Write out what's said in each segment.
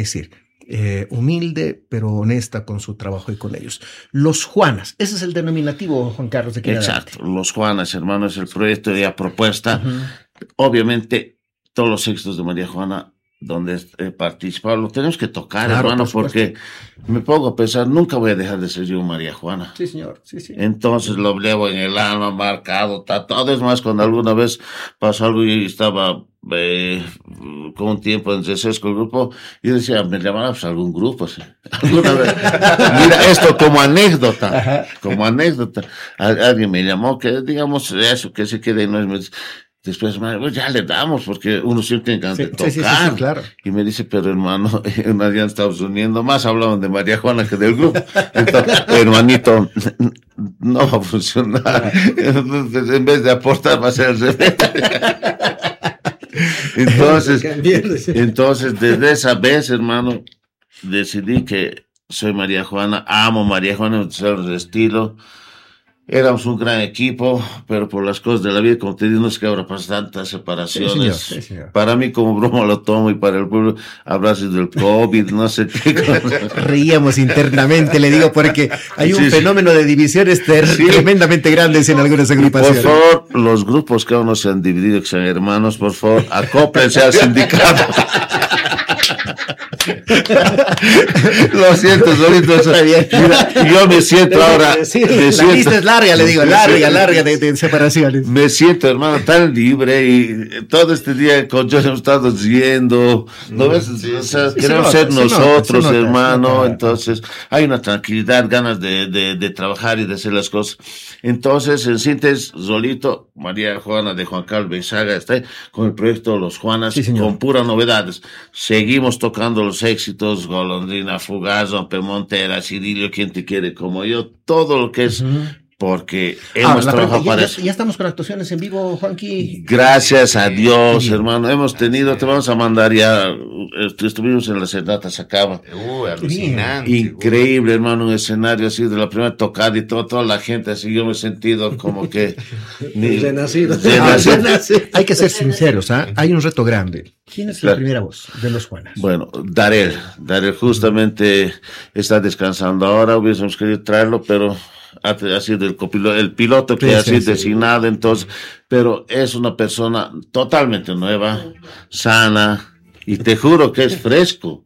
Es decir, humilde, pero honesta con su trabajo y con ellos. Los Juanas, ese es el denominativo, Juan Carlos, de aquí en adelante. Exacto, Los Juanas, hermano, es el proyecto y la propuesta. Obviamente, todos los éxitos de María Juana, donde he participado, lo tenemos que tocar, Claro, hermano, por porque me pongo a pensar, nunca voy a dejar de ser yo María Juana. Sí, señor, sí, sí. Entonces lo llevo en el alma, marcado, tatuado. Es más, cuando alguna vez pasó algo y estaba con un tiempo en receso con el grupo, y decía, me llamará pues algún grupo, ¿sí? Alguna vez. Mira, esto como anécdota. Ajá. Como anécdota. Alguien me llamó que, digamos, eso, que se quede, no es. Después, pues ya le damos, porque uno siempre tiene ganas de tocar. Sí, claro. Y me dice, pero hermano, nadie estamos uniendo más, hablaban de María Juana que del grupo. Entonces, hermanito, no va a funcionar. En vez de aportar, va a ser al revés. Entonces, desde esa vez, hermano, decidí que soy María Juana, amo María Juana, el estilo. Éramos un gran equipo, pero por las cosas de la vida, como te digo, no es que ahora pasan tantas separaciones. Sí, señor. Para mí, como broma lo tomo, y para el pueblo, habrá sido el COVID, no sé qué cosa. Reíamos internamente, le digo, porque hay un fenómeno de divisiones tremendamente grandes en algunas agrupaciones. Por favor, los grupos que aún no se han dividido, que sean hermanos, por favor, acóplense al sindicato. Lo siento, solito. Mira, yo me siento ahora. La lista es larga, le digo, larga de separaciones. Me siento, hermano, tan libre, y todo este día con Josh hemos estado yendo. ¿No ves? O sea, queremos ser nosotros, hermano. Entonces, hay una tranquilidad, ganas de trabajar y de hacer las cosas. Entonces, en síntesis, solito, María Juana de Juan Carlos Beizaga está con el proyecto Los Juanas, con puras novedades. Seguimos tocando los éxitos, Golondrina Fugaz, Rompemontera, Cirilio, Quien te quiere como yo, todo lo que es, porque hemos trabajado para eso. Ya estamos con actuaciones en vivo, Juanqui. Gracias a Dios, hermano. Hemos tenido, te vamos a mandar ya, estuvimos en la Serenata Sacaba. Alucinante. Increíble, hermano, un escenario así de la primera tocada y toda la gente así, yo me he sentido como que Renacido. Hay que ser sinceros, ¿ah? Hay un reto grande. ¿Quién es la primera voz de Los Juanas? Bueno, Darel justamente está descansando ahora, hubiésemos querido traerlo, pero ha sido el piloto que ha sido designado, entonces, pero es una persona totalmente nueva, sana, y te juro que es fresco.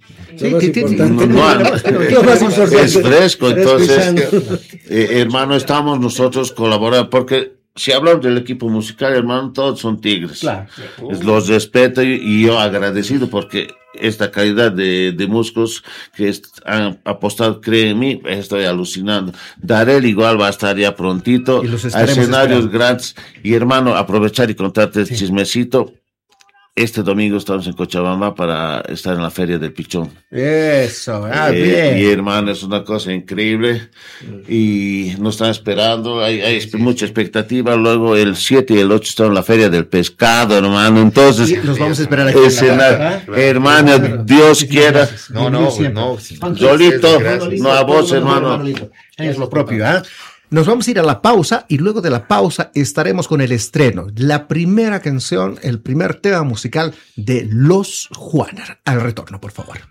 Es fresco, entonces, hermano, estamos nosotros colaborando, porque si hablamos del equipo musical, hermano, todos son tigres. Claro. Los respeto y yo agradecido porque esta calidad de músicos que han apostado, creen en mí, estoy alucinando. Darel igual va a estar ya prontito a escenarios grandes. Y hermano, aprovechar y contarte el chismecito. Este domingo estamos en Cochabamba para estar en la Feria del Pichón. Eso, bien. Y hermano, es una cosa increíble. Y nos están esperando, hay mucha expectativa. Luego el 7 y el 8 están en la Feria del Pescado, hermano. Entonces, los vamos a esperar aquí. Hermano, Dios quiera. No. Solito, no a vos, hermano. Es lo propio, ¿ah? Nos vamos a ir a la pausa y luego de la pausa estaremos con el estreno, la primera canción, el primer tema musical de Los Juanas. Al retorno, por favor.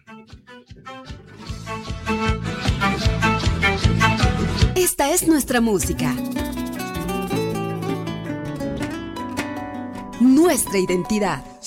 Esta es nuestra música, nuestra identidad.